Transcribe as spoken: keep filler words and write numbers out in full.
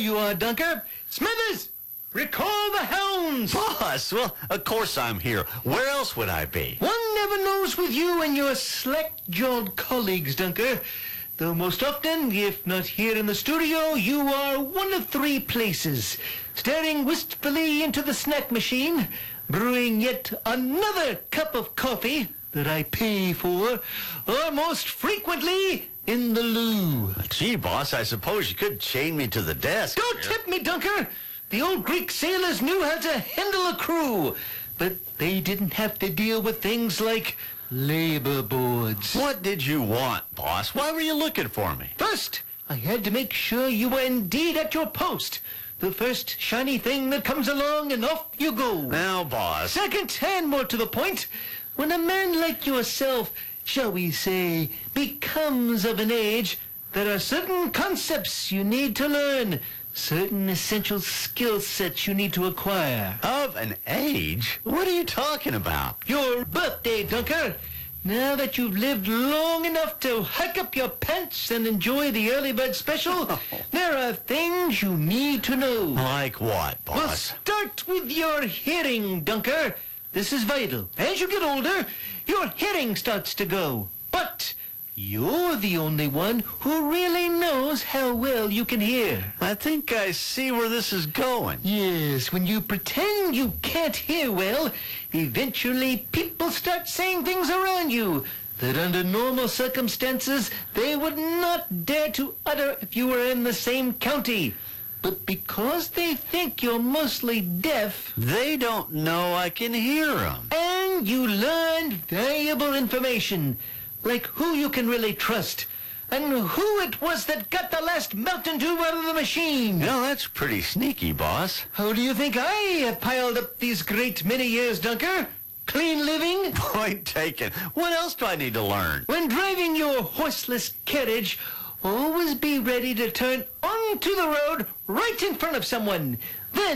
you are, Dunker. Smithers, recall the hounds. Boss, well, of course I'm here. Where else would I be? One never knows with you and your slack-jawed colleagues, Dunker. Though most often, if not here in the studio, you are one of three places. Staring wistfully into the snack machine, brewing yet another cup of coffee that I pay for, or most frequently, in the loo. Gee, boss, I suppose you could chain me to the desk. Don't tip me, Dunker. The old Greek sailors knew how to handle a crew, but they didn't have to deal with things like labor boards. What did you want, boss? Why were you looking for me? First, I had to make sure you were indeed at your post. The first shiny thing that comes along, and off you go. Now, boss. Second, and more to the point, when a man like yourself, shall we say, becomes of an age, there are certain concepts you need to learn, certain essential skill sets you need to acquire. Of an age? What are you talking about? Your birthday, Dunker. Now that you've lived long enough to hike up your pants and enjoy the early bird special, Oh. there are things you need to know. Like what, We'll boss? start with your hearing, Dunker. This is vital. As you get older, your hearing starts to go. But you're the only one who really knows how well you can hear. I think I see where this is going. Yes, when you pretend you can't hear well, eventually people start saying things around you that under normal circumstances they would not dare to utter if you were in the same county. But because they think you're mostly deaf, They don't know I can hear them. and you learned valuable information, like who you can really trust, and who it was that got the last Mountain Dew out of the machine. You know, that's pretty sneaky, boss. How do you think I have piled up these great many years, Dunker? Clean living? Point taken. What else do I need to learn? When driving your horseless carriage, always be ready to turn onto the road right in front of someone. Then